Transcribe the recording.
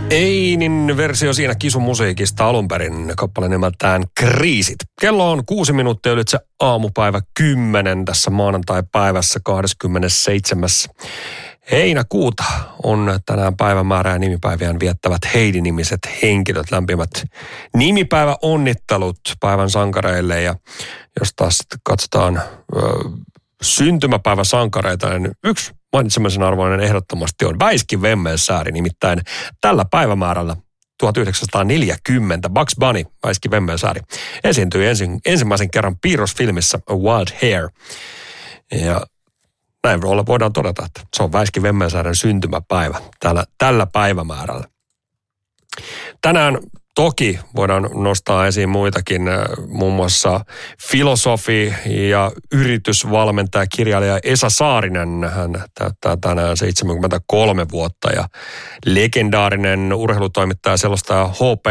Einin versio siinä Kisu-musiikista alun perin, kappale nimeltään Kriisit. Kello on 6 minuuttia ylitse aamupäivä 10 tässä maanantai-päivässä 27. heinäkuuta on tänään päivämäärä ja nimipäiviään viettävät Heidi-nimiset henkilöt. Lämpimät nimipäiväonnittelut päivän sankareille, ja jos taas katsotaan syntymäpäiväsankareita, niin yksi mainitsemisen arvoinen ehdottomasti on Väiski Vemmelsääri, nimittäin tällä päivämäärällä 1940 Bugs Bunny, Väiski Vemmelsääri, esiintyi ensimmäisen kerran piirrosfilmissä A Wild Hare. Ja näin voidaan todeta, että se on Väiski Vemmelsäären syntymäpäivä tällä päivämäärällä. Tänään toki voidaan nostaa esiin muitakin, muun muassa filosofi ja yritysvalmentaja, kirjailija Esa Saarinen. Hän täyttää tänään 73 vuotta ja legendaarinen urheilutoimittaja, selostaja H.P.